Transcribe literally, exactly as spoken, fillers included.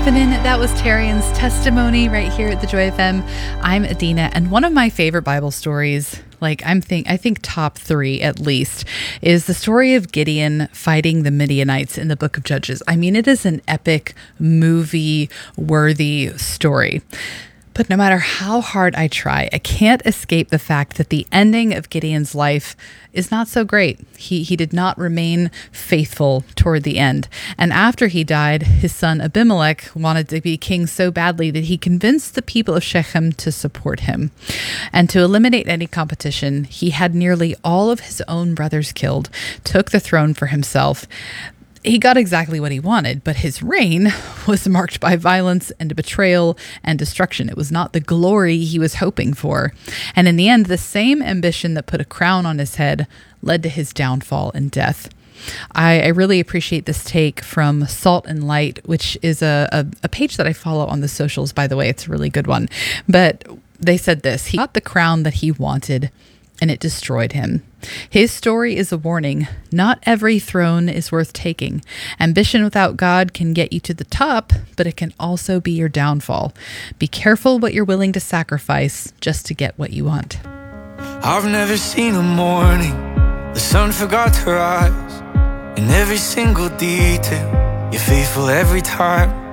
happening? That was Tarian's testimony right here at the Joy F M. I'm Adina, and one of my favorite Bible stories, like I'm think I think top three at least, is the story of Gideon fighting the Midianites in the book of Judges. I mean, it is an epic movie-worthy story. But no matter how hard I try, I can't escape the fact that the ending of Gideon's life is not so great. He he did not remain faithful toward the end. And after he died, his son Abimelech wanted to be king so badly that he convinced the people of Shechem to support him. And to eliminate any competition, he had nearly all of his own brothers killed, took the throne for himself. He got exactly what he wanted, but his reign was marked by violence and betrayal and destruction. It was not the glory he was hoping for. And in the end, the same ambition that put a crown on his head led to his downfall and death. I, I really appreciate this take from Salt and Light, which is a, a, a page that I follow on the socials, by the way. It's a really good one. But they said this: he got the crown that he wanted, and it destroyed him. His story is a warning. Not every throne is worth taking. Ambition without God can get you to the top, but it can also be your downfall. Be careful what you're willing to sacrifice just to get what you want. I've never seen a morning the sun forgot to rise. In every single detail, you're faithful every time.